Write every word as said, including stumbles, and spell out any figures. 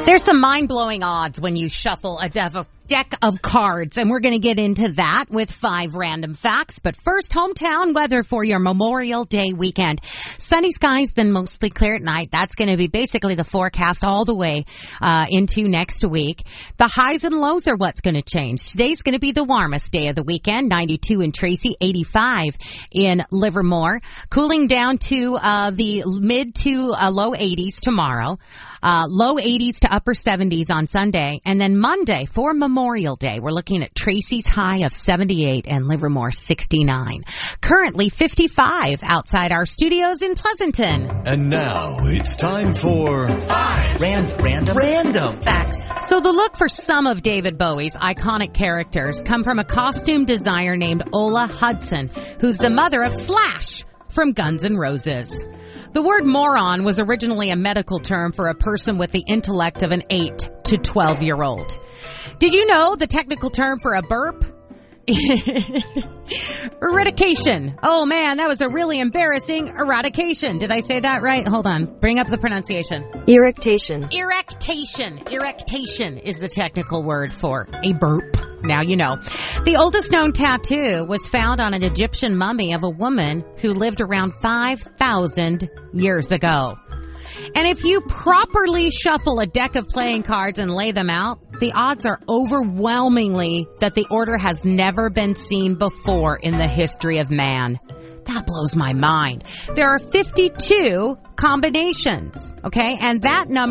There's some mind-blowing odds when you shuffle a deck of, deck of cards, and we're going to get into that with five random facts. But first, hometown weather for your Memorial Day weekend. Sunny skies, then mostly clear at night. That's going to be basically the forecast all the way uh into next week. The highs and lows are what's going to change. Today's going to be the warmest day of the weekend, ninety-two in Tracy, eighty-five in Livermore. Cooling down to uh the mid to uh, low eighties tomorrow. Uh, low eighties to upper seventies on Sunday. And then Monday for Memorial Day, we're looking at Tracy's high of seventy-eight and Livermore sixty-nine. Currently fifty-five outside our studios in Pleasanton. And now it's time for Five Random, Random, Random Facts. So the look for some of David Bowie's iconic characters come from a costume designer named Ola Hudson, who's the mother of Slash from Guns N' Roses. The word moron was originally a medical term for a person with the intellect of an eight to twelve year old. Did you know the technical term for a burp? Eradication. Oh man, that was a really embarrassing eradication. Did I say that right? Hold on. Bring up the pronunciation. Erectation. Erectation. Erectation is the technical word for a burp. Now you know. The oldest known tattoo was found on an Egyptian mummy of a woman who lived around five thousand years ago. And if you properly shuffle a deck of playing cards and lay them out, the odds are overwhelmingly that the order has never been seen before in the history of man. That blows my mind. There are fifty-two combinations, okay? And that number